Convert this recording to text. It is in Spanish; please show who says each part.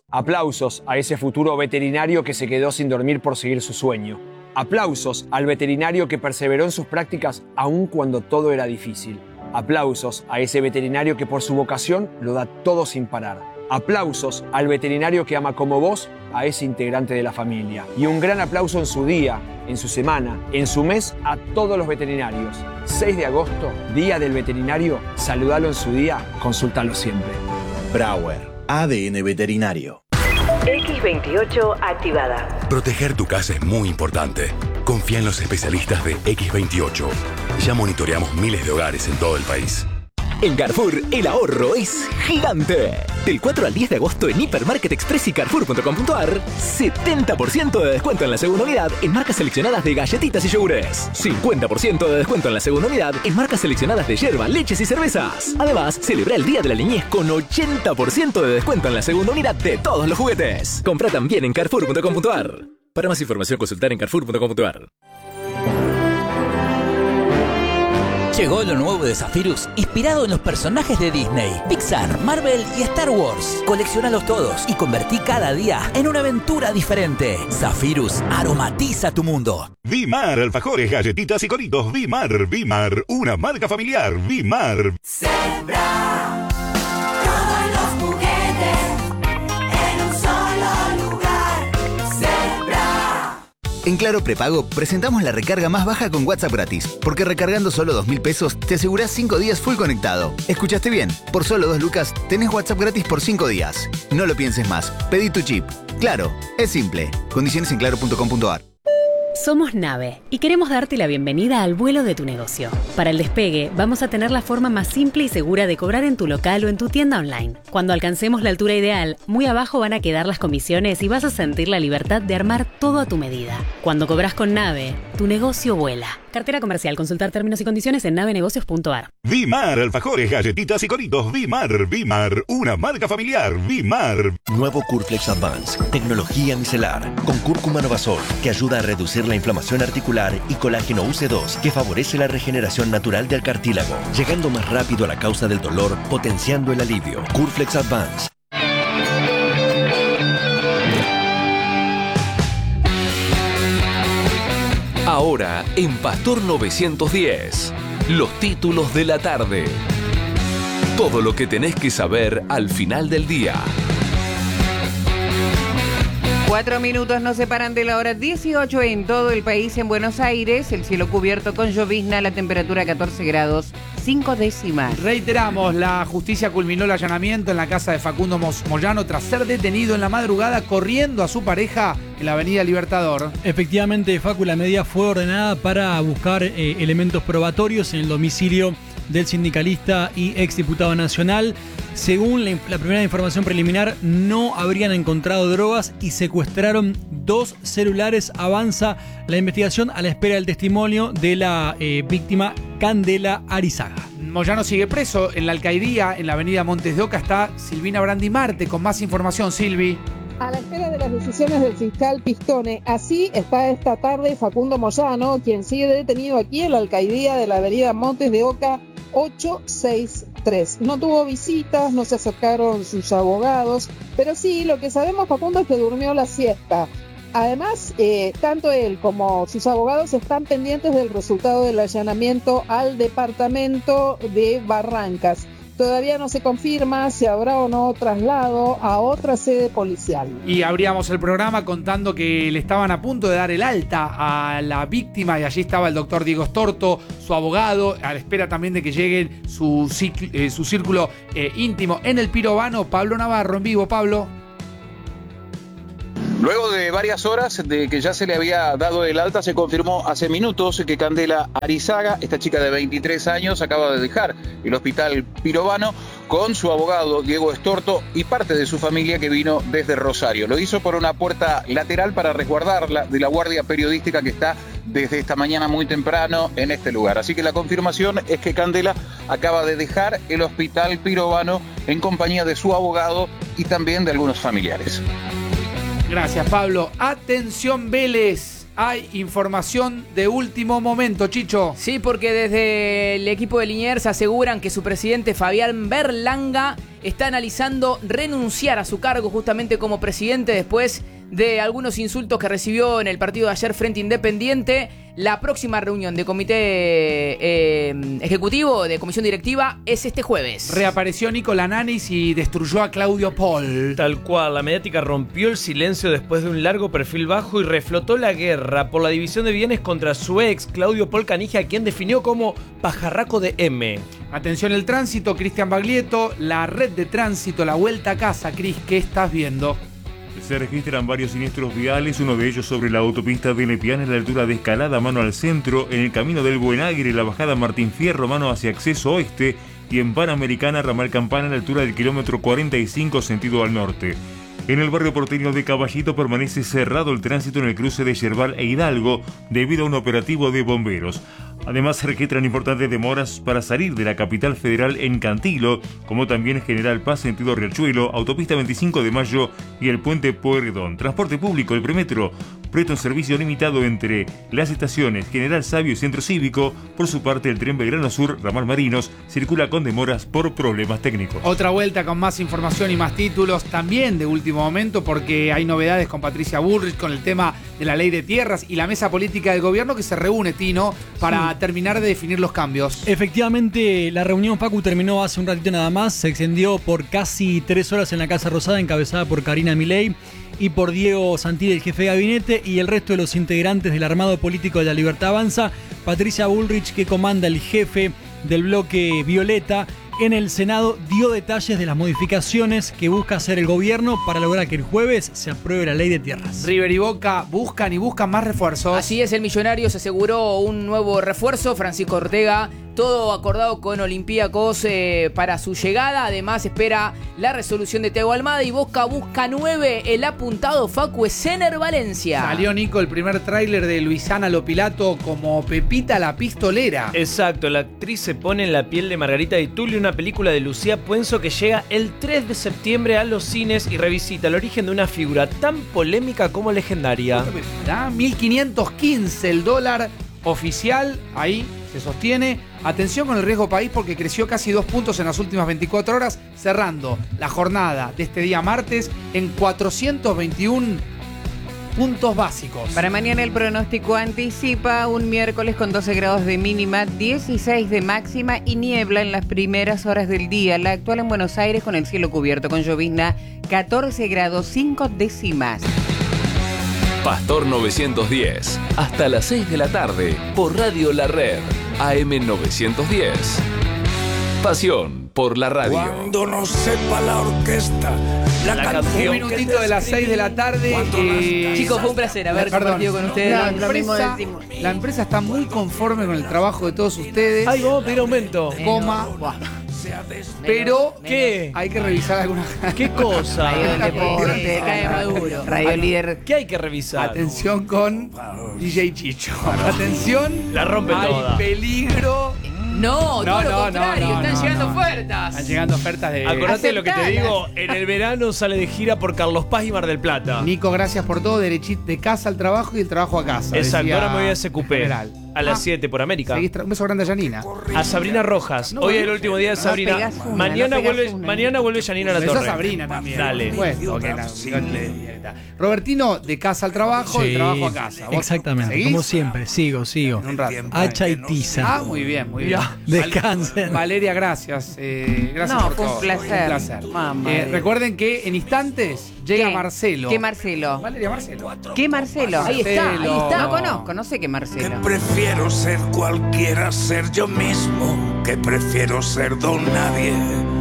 Speaker 1: Aplausos a ese futuro veterinario que se quedó sin dormir por seguir su sueño. Aplausos al veterinario que perseveró en sus prácticas aun cuando todo era difícil. Aplausos a ese veterinario que por su vocación lo da todo sin parar. Aplausos al veterinario que ama como vos a ese integrante de la familia. Y un gran aplauso en su día, en su semana, en su mes a todos los veterinarios. 6 de agosto, Día del Veterinario. Saludalo en su día, consultalo siempre.
Speaker 2: Brauer, ADN Veterinario.
Speaker 3: X28 activada.
Speaker 4: Proteger tu casa es muy importante. Confía en los especialistas de X28. Ya monitoreamos miles de hogares en todo el país.
Speaker 5: En Carrefour, el ahorro es gigante. Del 4 al 10 de agosto en Hipermarket Express y Carrefour.com.ar, 70% de descuento en la segunda unidad en marcas seleccionadas de galletitas y yogures. 50% de descuento en la segunda unidad en marcas seleccionadas de yerba, leches y cervezas. Además, celebra el Día de la Niñez con 80% de descuento en la segunda unidad de todos los juguetes. Compra también en Carrefour.com.ar. Para más información, consultar en Carrefour.com.ar.
Speaker 6: Llegó lo nuevo de Zephyrus, inspirado en los personajes de Disney, Pixar, Marvel y Star Wars. Colecciónalos todos y convertí cada día en una aventura diferente. Zephyrus aromatiza tu mundo.
Speaker 7: Vimar, alfajores, galletitas y coritos. Vimar, Vimar, una marca familiar. Vimar.
Speaker 8: Sembra todos los juguetes en un solo lugar. Sembra.
Speaker 9: En Claro Prepago presentamos la recarga más baja con WhatsApp gratis, porque recargando solo 2.000 pesos te asegurás 5 días full conectado. ¿Escuchaste bien? Por solo 2 lucas tenés WhatsApp gratis por 5 días. No lo pienses más, pedí tu chip. Claro, es simple. Condiciones en claro.com.ar.
Speaker 10: Somos Nave y queremos darte la bienvenida al vuelo de tu negocio. Para el despegue, vamos a tener la forma más simple y segura de cobrar en tu local o en tu tienda online. Cuando alcancemos la altura ideal, muy abajo van a quedar las comisiones y vas a sentir la libertad de armar todo a tu medida. Cuando cobras con Nave, tu negocio vuela. Cartera comercial. Consultar términos y condiciones en navenegocios.ar.
Speaker 7: Vimar, alfajores, galletitas y coritos. Vimar, Vimar, una marca familiar. Vimar.
Speaker 2: Nuevo Curflex Advance, tecnología micelar, con cúrcuma novasol, que ayuda a reducir la inflamación articular, y colágeno UC2, que favorece la regeneración natural del cartílago, llegando más rápido a la causa del dolor, potenciando el alivio. Curflex Advance.
Speaker 11: Ahora, en Pastor 910, los títulos de la tarde. Todo lo que tenés que saber al final del día.
Speaker 12: 4 minutos nos separan de la hora 18 en todo el país. En Buenos Aires, el cielo cubierto con llovizna, la temperatura 14 grados 5 décimas.
Speaker 13: Reiteramos, la justicia culminó el allanamiento en la casa de Facundo Moyano tras ser detenido en la madrugada corriendo a su pareja en la avenida Libertador.
Speaker 14: Efectivamente, Facu, la medida fue ordenada para buscar elementos probatorios en el domicilio del sindicalista y exdiputado nacional. Según la primera información preliminar, no habrían encontrado drogas y secuestraron 2 celulares. Avanza la investigación a la espera del testimonio de la víctima Candela Arizaga.
Speaker 13: Moyano sigue preso en la alcaldía, en la avenida Montes de Oca. Está Silvina Brandimarte con más información. Silvi.
Speaker 15: A la espera de las decisiones del fiscal Pistone, así está esta tarde Facundo Moyano, quien sigue detenido aquí en la alcaldía de la avenida Montes de Oca 863. No tuvo visitas, no se acercaron sus abogados, pero sí, lo que sabemos, Facundo, es que durmió la siesta. Además, tanto él como sus abogados están pendientes del resultado del allanamiento al departamento de Barrancas. Todavía no se confirma si habrá o no traslado a otra sede policial.
Speaker 13: Y abríamos el programa contando que le estaban a punto de dar el alta a la víctima y allí estaba el doctor Diego Storto, su abogado, a la espera también de que llegue su círculo íntimo en el Pirovano. Pablo Navarro en vivo. Pablo.
Speaker 16: Luego de varias horas de que ya se le había dado el alta, se confirmó hace minutos que Candela Arizaga, esta chica de 23 años, acaba de dejar el hospital Pirovano con su abogado Diego Storto y parte de su familia que vino desde Rosario. Lo hizo por una puerta lateral para resguardarla de la guardia periodística que está desde esta mañana muy temprano en este lugar. Así que la confirmación es que Candela acaba de dejar el hospital Pirovano en compañía de su abogado y también de algunos familiares.
Speaker 13: Gracias, Pablo. Atención, Vélez. hay información de último momento, Chicho.
Speaker 17: Sí, porque desde el equipo de Liniers aseguran que su presidente Fabián Berlanga está analizando renunciar a su cargo justamente como presidente después de algunos insultos que recibió en el partido de ayer frente a Independiente. La próxima reunión de comité ejecutivo, de comisión directiva, es este jueves.
Speaker 13: Reapareció Nico Lananis y destruyó a Claudio Paul.
Speaker 18: Tal cual, la mediática rompió el silencio después de un largo perfil bajo y reflotó la guerra por la división de bienes contra su ex, Claudio Paul Canigia, a quien definió como pajarraco de M.
Speaker 13: Atención el tránsito, Cristian Baglietto, la red de tránsito, la vuelta a casa. Cris, ¿qué estás viendo?
Speaker 19: Se registran varios siniestros viales, uno de ellos sobre la autopista de Lepiana a la altura de Escalada, mano al centro, en el camino del Buen Aire, la bajada Martín Fierro, mano hacia acceso oeste, y en Panamericana, ramal Campana a la altura del kilómetro 45, sentido al norte. En el barrio porteño de Caballito permanece cerrado el tránsito en el cruce de Yerbal e Hidalgo debido a un operativo de bomberos. Además se registran importantes demoras para salir de la capital federal en Cantilo, como también General Paz sentido Riachuelo, autopista 25 de Mayo y el puente Pueyrredón. Transporte público, el Premetro presta un servicio limitado entre las estaciones General Sabio y Centro Cívico. Por su parte, el tren Belgrano Sur, ramal Marinos, circula con demoras por problemas técnicos.
Speaker 13: Otra vuelta con más información y más títulos, también de último momento, porque hay novedades con Patricia Bullrich, con el tema de la ley de tierras y la mesa política del gobierno que se reúne, Tino, para terminar de definir los cambios.
Speaker 14: Efectivamente, la reunión, Facu, terminó hace un ratito nada más. Se extendió por casi 3 horas en la Casa Rosada, encabezada por Karina Milei y por Diego Santilli, el jefe de gabinete, y el resto de los integrantes del armado político de La Libertad Avanza. Patricia Bullrich, que comanda el jefe del bloque Violeta en el Senado, dio detalles de las modificaciones que busca hacer el gobierno para lograr que el jueves se apruebe la ley de tierras.
Speaker 13: River y Boca buscan más refuerzos.
Speaker 17: Así es, el Millonario se aseguró un nuevo refuerzo, Francisco Ortega. Todo acordado con Olympiacos para su llegada. Además espera la resolución de Thiago Almada y Boca busca 9. El apuntado, Facu, es Ener Valencia.
Speaker 13: Salió, Nico, el primer tráiler de Luisana Lopilato como Pepita la Pistolera.
Speaker 18: Exacto, la actriz se pone en la piel de Margarita Di Tulio, una película de Lucía Puenzo que llega el 3 de septiembre a los cines y revisita el origen de una figura tan polémica como legendaria.
Speaker 13: 1.515 el dólar oficial, ahí se sostiene. Atención con el riesgo país porque creció casi 2 puntos en las últimas 24 horas, cerrando la jornada de este día martes en 421 puntos básicos.
Speaker 12: Para mañana el pronóstico anticipa un miércoles con 12 grados de mínima, 16 de máxima y niebla en las primeras horas del día. La actual en Buenos Aires con el cielo cubierto con llovizna, 14 grados 5 décimas.
Speaker 11: Pastor 910, hasta las 6 de la tarde, por Radio La Red, AM 910. Pasión por la radio.
Speaker 20: Cuando no sepa la orquesta, la canción.
Speaker 13: Un minutito de las 6 de la tarde.
Speaker 17: Chicos, fue un placer haber compartido con ustedes.
Speaker 13: La empresa está muy conforme con el trabajo de todos ustedes.
Speaker 18: Ay, vamos a pedir aumento.
Speaker 13: Pero,
Speaker 18: ¿qué?
Speaker 13: Hay que revisar algunas.
Speaker 18: ¿Qué cosa?
Speaker 12: Radio del Deporte, cae Maduro. Radio Líder.
Speaker 18: ¿Qué hay que revisar?
Speaker 13: Atención con DJ Chicho. Atención.
Speaker 18: La rompe toda.
Speaker 13: Hay peligro.
Speaker 17: No, todo lo contrario, están llegando ofertas.
Speaker 13: Están llegando ofertas de...
Speaker 18: Acordate de lo que te digo, en el verano sale de gira por Carlos Paz y Mar del Plata.
Speaker 13: Nico, gracias por todo, derechito de casa al trabajo y el trabajo a casa.
Speaker 18: Exacto, ahora me voy a SQP.
Speaker 13: General.
Speaker 18: A las 7 por América.
Speaker 13: Un beso grande a Janina.
Speaker 18: A Sabrina Rojas. Hoy es el último día de Sabrina. Mañana vuelve Janina a la
Speaker 13: Beso
Speaker 18: torre.
Speaker 13: a Sabrina también.
Speaker 18: Dale.
Speaker 13: Robertino, de casa al trabajo, del trabajo a casa.
Speaker 14: Exactamente,
Speaker 13: ¿seguís?
Speaker 14: como siempre. Sigo.
Speaker 13: Un rato.
Speaker 14: Hacha y tiza.
Speaker 13: Ah, muy bien, muy bien.
Speaker 14: Descansen.
Speaker 13: Valeria, gracias. Gracias por
Speaker 12: fue
Speaker 13: todo.
Speaker 12: un placer.
Speaker 13: Un placer.
Speaker 12: Mamá.
Speaker 13: Recuerden que en instantes llega Marcelo.
Speaker 12: ¿Qué Marcelo?
Speaker 13: Valeria Marcelo.
Speaker 12: ¿Qué Marcelo?
Speaker 17: Ahí está.
Speaker 12: No conozco, no sé qué Marcelo.
Speaker 20: Prefiero ser cualquiera, ser yo mismo, que prefiero ser don nadie.